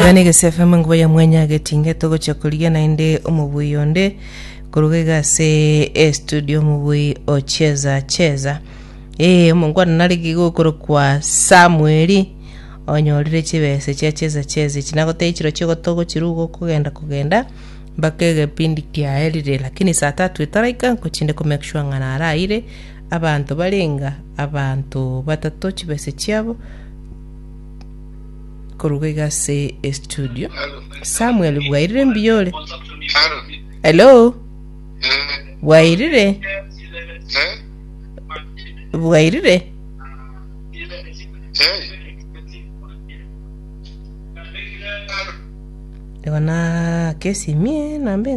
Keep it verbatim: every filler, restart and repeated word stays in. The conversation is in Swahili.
Bane gesefa mangu ya mwenya getinge togo chakulia na inde omubuyonde kurugega se e studio mubui ocheza cheza eh mungu anali gukuru kwa Samueli onyorire chibese cha cheza cheza chinagote chiro chyo togo chirugo kugenda kugenda bakege pindi kya elire lakini saa tatu itaraika kuchinde ku make sure ngana araire abantu barenga abantu batatu chibese cyabo kurugega se e studio. Samuel bwairire mbiyole. Hello. Bwairire. Bwairire. Ewana kesi mie nambe